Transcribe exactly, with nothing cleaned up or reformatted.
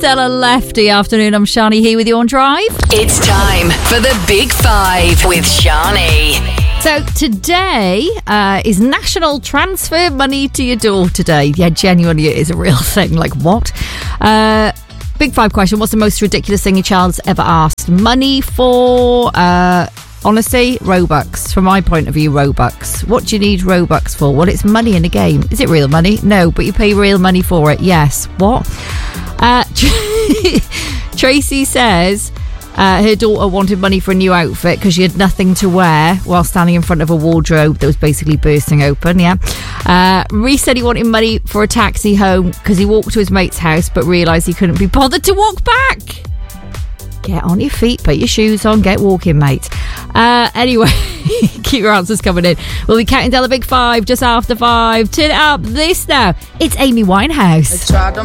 Stella Lefty afternoon. I'm Shani here with you on Drive. It's time for the Big Five with Shani. So today uh, is National Transfer Money to Your Door Day. Yeah, genuinely, it is a real thing. Like, what? Uh, big Five question. What's the most ridiculous thing your child's ever asked money for? Uh, honestly, Robux. From my point of view, Robux. What do you need Robux for? Well, it's money in a game. Is it real money? No, but you pay real money for it. Yes. What? Uh, Tracy says uh, her daughter wanted money for a new outfit because she had nothing to wear while standing in front of a wardrobe that was basically bursting open. Yeah. Uh, Reece said he wanted money for a taxi home because he walked to his mate's house but realised he couldn't be bothered to walk back. Get on your feet, put your shoes on, get walking, mate. Uh, anyway, keep your answers coming in. We'll be counting down the Big Five just after five. Turn it up. This now. It's Amy Winehouse.